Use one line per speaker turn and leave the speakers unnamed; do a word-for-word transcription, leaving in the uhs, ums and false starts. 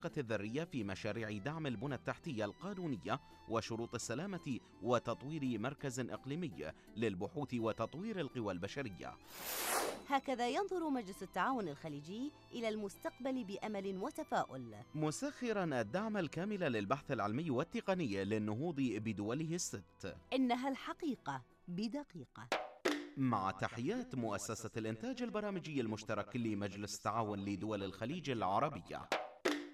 الذرية في مشاريع دعم البنى التحتية القانونية وشروط السلامة وتطوير مركز إقليمي للبحوث وتطوير القوى البشرية.
هكذا ينظر مجلس التعاون الخليجي إلى المستقبل بأمل وتفاؤل،
مسخراً الدعم الكامل للبحث العلمي والتقني للنهوض بدوله الست.
إنها الحقيقة بدقيقة.
مع تحيات مؤسسة الإنتاج البرامجي المشترك لمجلس التعاون لدول الخليج العربية.